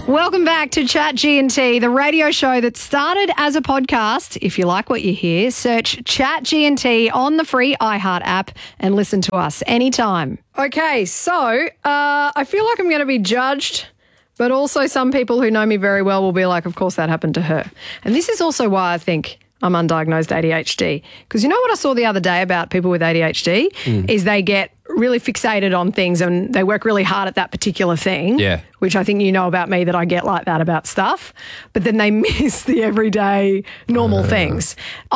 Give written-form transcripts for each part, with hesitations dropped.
Welcome back to Chat G&T, the radio show that started as a podcast. If you like what you hear, search Chat G&T on the free iHeart app and listen to us anytime. Okay, so I feel like I'm going to be judged, but also some people who know me very well will be like, of course that happened to her. And this is also why I think I'm undiagnosed ADHD. Because you know what I saw the other day about people with ADHD is they get really fixated on things and they work really hard at that particular thing, which I think you know about me that I get like that about stuff, but then they miss the everyday normal things.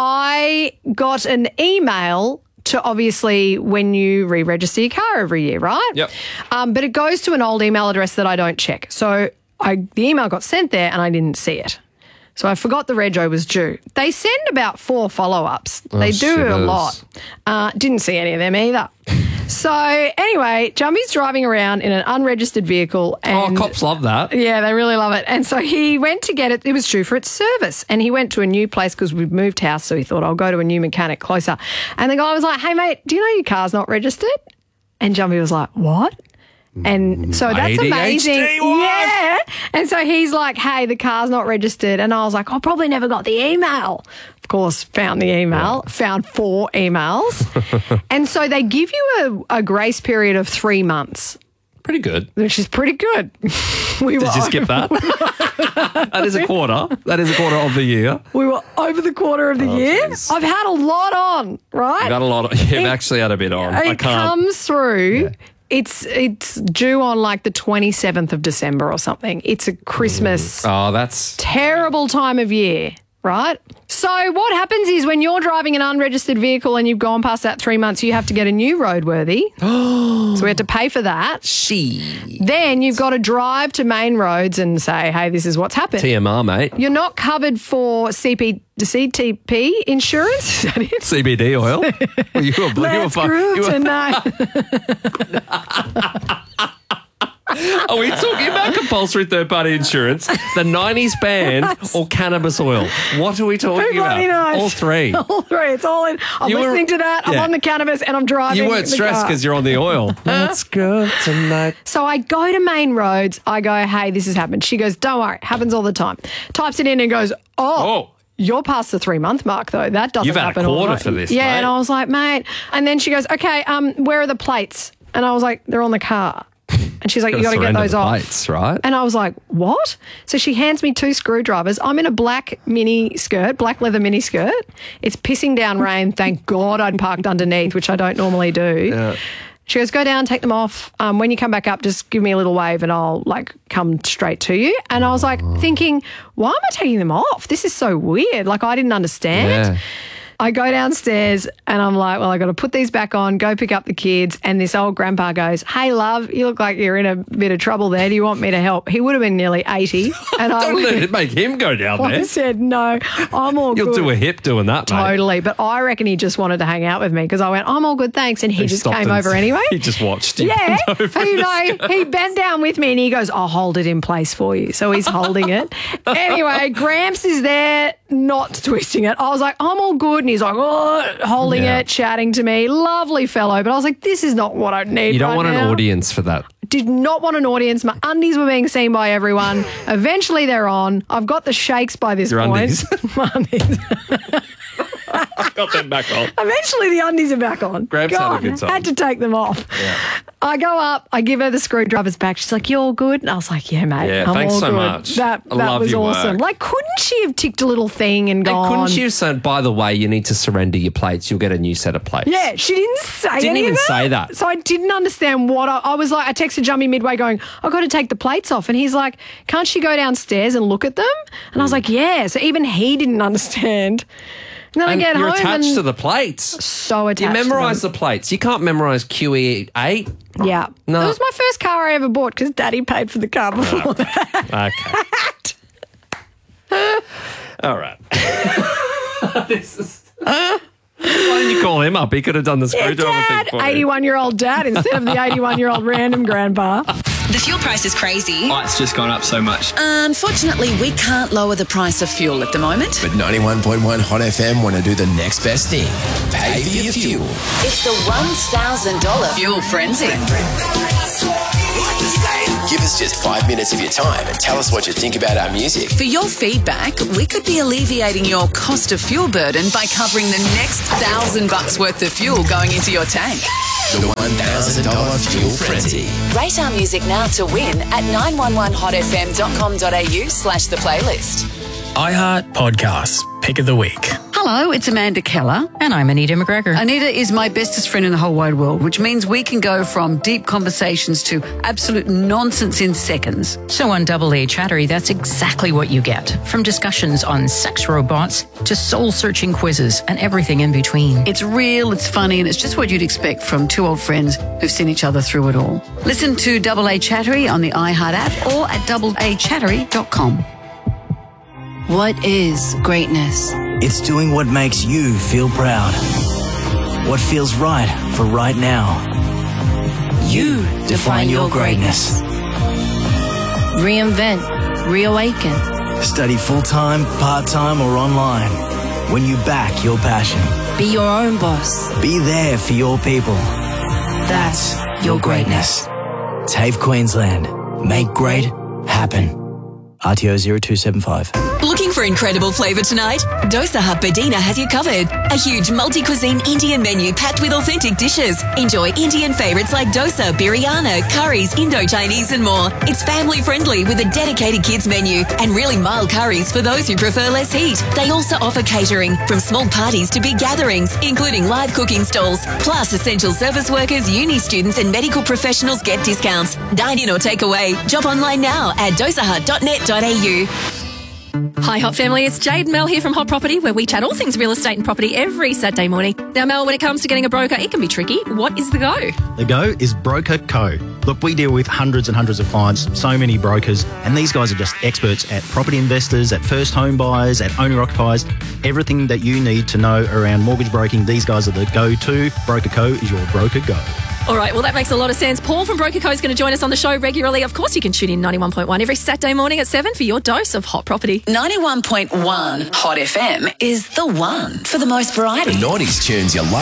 I got an email to obviously when you re-register your car every year, right? Yep. But it goes to an old email address that I don't check. So the email got sent there and I didn't see it. So I forgot the rego was due. They send about 4 follow-ups. They do a lot. Didn't see any of them either. So anyway, Jumbie's driving around in an unregistered vehicle. And cops love that. Yeah, they really love it. And so he went to get it. It was due for its service. And he went to a new place because we've moved house. So he thought, I'll go to a new mechanic closer. And the guy was like, hey, mate, do you know your car's not registered? And Jumbie was like, what? And so that's ADHD, amazing. what? Yeah. And so he's like, hey, the car's not registered. And I was like, I probably never got the email. Of course, found the email, found 4 emails. And so they give you a grace period of 3 months. Pretty good. Which is pretty good. Did you skip that? That is a quarter. That is a quarter of the year. We were over the quarter of the year. Geez. I've had a lot on, right? You've had a lot. You've actually had a bit on. It comes through. Yeah. It's due on like the 27th of December or something. It's a Christmas that's terrible time of year, right? So what happens is when you're driving an unregistered vehicle and you've gone past that 3 months, you have to get a new roadworthy. So we have to pay for that. Then you've got to drive to main roads and say, hey, this is what's happened. TMR, mate. You're not covered for CTP insurance. Is that it? CBD oil. Let's groove tonight. Are we talking about compulsory third-party insurance, the 90s band, or cannabis oil? What are we talking about? Knows. All three. All three. It's all in. I'm listening to that. I'm on the cannabis and I'm driving. You weren't stressed because you're on the oil. Let's go tonight. So I go to main roads. I go, hey, this has happened. She goes, don't worry. It happens all the time. Types it in and goes, you're past the 3-month mark, though. That doesn't happen. You've had a quarter for this, mate. mate. And I was like, mate. And then she goes, okay, where are the plates? And I was like, they're on the car. And she's like, you got to get those off. Plates, right? And I was like, what? So she hands me 2 screwdrivers. I'm in a black leather mini skirt. It's pissing down rain. Thank God I'd parked underneath, which I don't normally do. Yeah. She goes, go down, take them off. When you come back up, just give me a little wave and I'll come straight to you. And I was thinking, why am I taking them off? This is so weird. I didn't understand. Yeah. I go downstairs and I'm like, well, I got to put these back on, go pick up the kids. And this old grandpa goes, hey, love, you look like you're in a bit of trouble there. Do you want me to help? He would have been nearly 80. And Don't let it make him go down there. I said, no, I'm all good. You'll do a hip doing that, mate. Totally. But I reckon he just wanted to hang out with me because I went, I'm all good, thanks. And he just came over anyway. He just watched you. Yeah. He bent down with me and he goes, I'll hold it in place for you. So he's holding it. Anyway, Gramps is there not twisting it. I was like, I'm all good. And he's like, holding it, chatting to me. Lovely fellow. But I was like, this is not what I need. You don't want an audience for that. Did not want an audience. My undies were being seen by everyone. Eventually they're on. I've got the shakes by this point. Undies? My undies. I've got them back on. Eventually the undies are back on. Gramps had a good time. Had to take them off. Yeah. I go up, I give her the screwdrivers back. She's like, you all good? And I was like, yeah, mate. Yeah, I'm thanks all so good. much. That love was your awesome. work. Couldn't she have ticked a little thing and gone? Couldn't she have said, by the way, you need to surrender your plates. You'll get a new set of plates. Yeah, she didn't say Didn't any even of say that. So I didn't understand what I was like. I texted Jumbie midway going, I've got to take the plates off. And he's like, can't she go downstairs and look at them? And I was like, yeah. So even he didn't understand. And then I get you're home attached to the plates. So attached. You memorise to the plates. You can't memorise QE8. Yeah. No. It was my first car I ever bought because Daddy paid for the car before that. Okay. All right. Why didn't you call him up? He could have done the screwdriver thing for you. 81-year-old dad instead of the 81-year-old random grandpa. The fuel price is crazy. Oh, it's just gone up so much. Unfortunately, we can't lower the price of fuel at the moment. But 91.1 Hot FM want to do the next best thing. Pay for your fuel. It's the $1,000 fuel frenzy. Give us just 5 minutes of your time and tell us what you think about our music. For your feedback, we could be alleviating your cost of fuel burden by covering the next $1,000 worth of fuel going into your tank. The $1,000 Fuel Frenzy. Rate our music now to win at 911hotfm.com.au/the playlist. iHeart Podcasts, Pick of the Week. Hello, it's Amanda Keller. And I'm Anita McGregor. Anita is my bestest friend in the whole wide world, which means we can go from deep conversations to absolute nonsense in seconds. So on Double A Chattery, that's exactly what you get. From discussions on sex robots to soul-searching quizzes and everything in between. It's real, it's funny, and it's just what you'd expect from two old friends who've seen each other through it all. Listen to Double A Chattery on the iHeart app or at doubleachattery.com. What is greatness? It's doing what makes you feel proud. What feels right for right now. You define your greatness. Reinvent, reawaken. Study full-time, part-time, or online. When you back your passion. Be your own boss. Be there for your people. That's your greatness. TAFE Queensland. Make great happen. RTO 0275. Looking for incredible flavour tonight? Dosa Hut Badina has you covered. A huge multi-cuisine Indian menu packed with authentic dishes. Enjoy Indian favourites like dosa, biryani, curries, Indo-Chinese and more. It's family friendly with a dedicated kids menu and really mild curries for those who prefer less heat. They also offer catering from small parties to big gatherings, including live cooking stalls. Plus, essential service workers, uni students and medical professionals get discounts. Dine in or take away. Shop online now at dosahut.net.au. Hi Hot family, it's Jade and Mel here from Hot Property, where we chat all things real estate and property every Saturday morning. Now Mel, when it comes to getting a broker, it can be tricky. What is the go? The go is Broker Co. Look, we deal with hundreds and hundreds of clients, so many brokers, and these guys are just experts at property investors, at first home buyers, at owner-occupiers. Everything that you need to know around mortgage broking, these guys are the go-to. Broker Co is your broker go. All right, well, that makes a lot of sense. Paul from Broker Co is going to join us on the show regularly. Of course, you can tune in 91.1 every Saturday morning at 7 for your dose of hot property. 91.1 Hot FM is the one for the most variety. The 90s tunes you love.